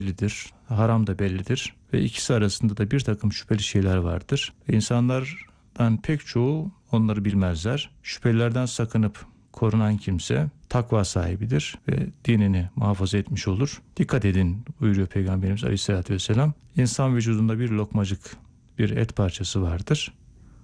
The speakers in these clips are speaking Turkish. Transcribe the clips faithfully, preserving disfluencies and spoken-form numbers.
bellidir, haram da bellidir ve ikisi arasında da bir takım şüpheli şeyler vardır. İnsanlardan pek çoğu onları bilmezler. Şüphelilerden sakınıp korunan kimse takva sahibidir ve dinini muhafaza etmiş olur. Dikkat edin buyuruyor Peygamberimiz Aleyhisselatü Vesselam. İnsan vücudunda bir lokmacık, bir et parçası vardır.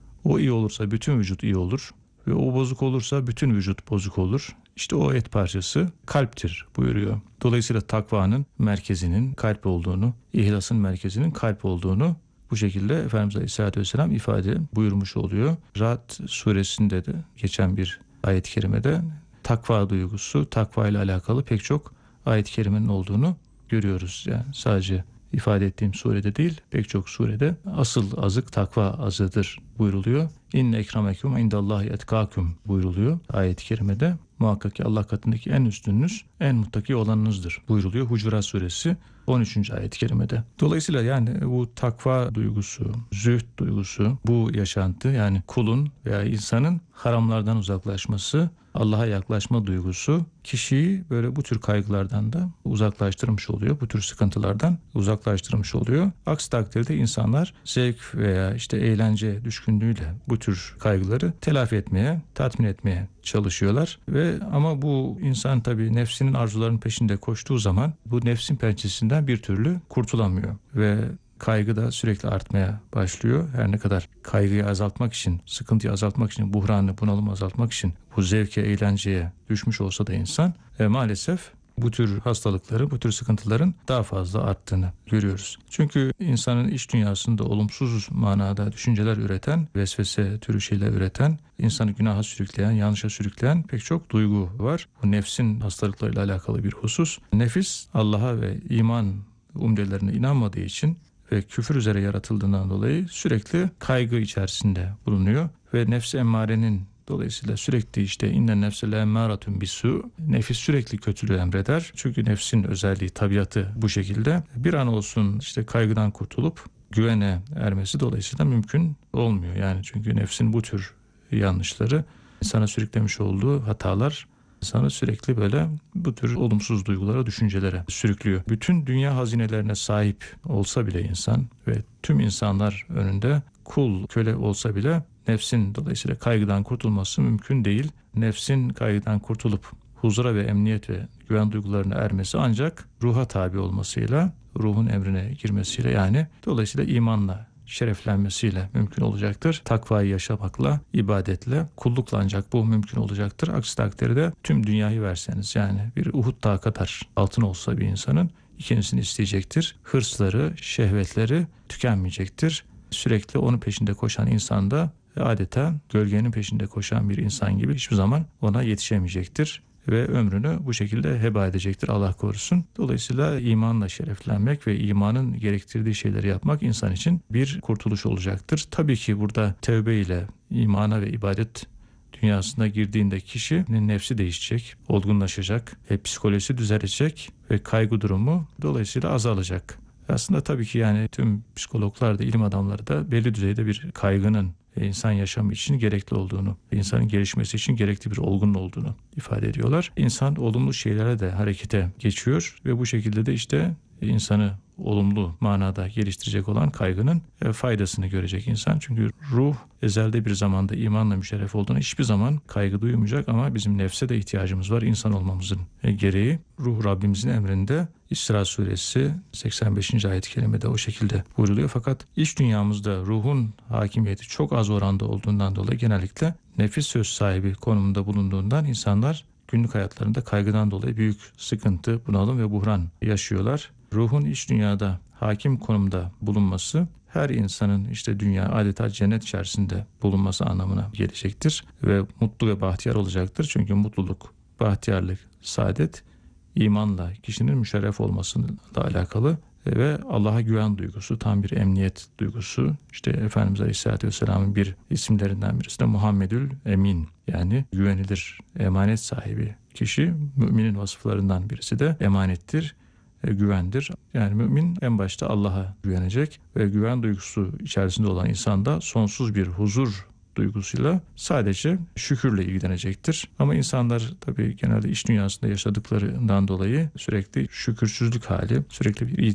O iyi olursa bütün vücut iyi olur ve o bozuk olursa bütün vücut bozuk olur. İşte o et parçası kalptir buyuruyor. Dolayısıyla takvanın merkezinin kalp olduğunu, ihlasın merkezinin kalp olduğunu bu şekilde Efendimiz Aleyhisselatü Vesselam ifade buyurmuş oluyor. Ra'd suresinde de geçen bir ayet-i kerimede takva duygusu, takva ile alakalı pek çok ayet-i kerimenin olduğunu görüyoruz. Yani sadece ifade ettiğim surede değil, pek çok surede asıl azık takva azıdır buyruluyor. İnne ekremekum indallahi etkâkum buyruluyor ayet-i kerimede. Muhakkak ki Allah katındaki en üstününüz, en muttaki olanınızdır buyruluyor Hucurat suresi on üçüncü ayet-i kerimede. Dolayısıyla yani bu takva duygusu, zühd duygusu, bu yaşantı yani kulun veya insanın haramlardan uzaklaşması, Allah'a yaklaşma duygusu kişiyi böyle bu tür kaygılardan da uzaklaştırmış oluyor. Bu tür sıkıntılardan uzaklaştırmış oluyor. Aksi takdirde insanlar zevk veya işte eğlence düşkünlüğüyle bu tür kaygıları telafi etmeye, tatmin etmeye çalışıyorlar. Ve ama bu insan tabii nefsinin arzularının peşinde koştuğu zaman bu nefsin pençesinden bir türlü kurtulamıyor ve kaygı da sürekli artmaya başlıyor. Her ne kadar kaygıyı azaltmak için, sıkıntıyı azaltmak için, buhranı, bunalımı azaltmak için bu zevke, eğlenceye düşmüş olsa da insan e, maalesef bu tür hastalıkları, bu tür sıkıntıların daha fazla arttığını görüyoruz. Çünkü insanın iç dünyasında olumsuz manada düşünceler üreten, vesvese türü şeyler üreten, insanı günaha sürükleyen, yanlışa sürükleyen pek çok duygu var. Bu nefsin hastalıklarıyla alakalı bir husus. Nefis Allah'a ve iman umdelerine inanmadığı için ve küfür üzere yaratıldığından dolayı sürekli kaygı içerisinde bulunuyor ve nefs-i emmarenin dolayısıyla sürekli işte innen nefse le'emmâratun bis-sû, nefis sürekli kötülüğü emreder. Çünkü nefsin özelliği, tabiatı bu şekilde. Bir an olsun işte kaygıdan kurtulup güvene ermesi dolayısıyla mümkün olmuyor. Yani çünkü nefsin bu tür yanlışları, insana sürüklemiş olduğu hatalar insanı sürekli böyle bu tür olumsuz duygulara, düşüncelere sürüklüyor. Bütün dünya hazinelerine sahip olsa bile insan ve tüm insanlar önünde kul, köle olsa bile nefsin dolayısıyla kaygıdan kurtulması mümkün değil. Nefsin kaygıdan kurtulup huzura ve emniyet ve güven duygularına ermesi ancak ruha tabi olmasıyla, ruhun emrine girmesiyle yani dolayısıyla imanla, şereflenmesiyle mümkün olacaktır. Takvayı yaşamakla, ibadetle, kullukla ancak bu mümkün olacaktır. Aksi takdirde tüm dünyayı verseniz yani bir Uhud dağı kadar altın olsa bir insanın ikincisini isteyecektir. Hırsları, şehvetleri tükenmeyecektir. Sürekli onun peşinde koşan insan da adeta gölgenin peşinde koşan bir insan gibi hiçbir zaman ona yetişemeyecektir ve ömrünü bu şekilde heba edecektir, Allah korusun. Dolayısıyla imanla şereflenmek ve imanın gerektirdiği şeyleri yapmak insan için bir kurtuluş olacaktır. Tabii ki burada tevbe ile imana ve ibadet dünyasına girdiğinde kişinin nefsi değişecek, olgunlaşacak, ve psikolojisi düzelecek ve kaygı durumu dolayısıyla azalacak. Aslında tabii ki yani tüm psikologlar da, ilim adamları da belli düzeyde bir kaygının insan yaşamı için gerekli olduğunu, insanın gelişmesi için gerekli bir olgunun olduğunu ifade ediyorlar. İnsan olumlu şeylere de harekete geçiyor ve bu şekilde de işte insanı olumlu manada geliştirecek olan kaygının faydasını görecek insan. Çünkü ruh ezelde bir zamanda imanla müşerref olduğuna hiçbir zaman kaygı duymayacak ama bizim nefse de ihtiyacımız var insan olmamızın gereği. Ruh Rabbimizin emrinde İsra suresi seksen beşinci ayet-i kerimede o şekilde buyruluyor. Fakat iç dünyamızda ruhun hakimiyeti çok az oranda olduğundan dolayı genellikle nefis söz sahibi konumunda bulunduğundan insanlar günlük hayatlarında kaygıdan dolayı büyük sıkıntı, bunalım ve buhran yaşıyorlar. Ruhun iç dünyada hakim konumda bulunması her insanın işte dünya adeta cennet içerisinde bulunması anlamına gelecektir ve mutlu ve bahtiyar olacaktır. Çünkü mutluluk, bahtiyarlık, saadet imanla kişinin müşerref olmasıyla alakalı ve Allah'a güven duygusu, tam bir emniyet duygusu. İşte Efendimiz Aleyhisselatü Vesselam'ın bir isimlerinden birisi de Muhammedül Emin, yani güvenilir, emanet sahibi kişi. Müminin vasıflarından birisi de emanettir, e, güvendir. Yani mümin en başta Allah'a güvenecek ve güven duygusu içerisinde olan insan da sonsuz bir huzur duygusuyla sadece şükürle ilgilenecektir. Ama insanlar tabii genelde iç dünyasında yaşadıklarından dolayı sürekli şükürsüzlük hali, sürekli bir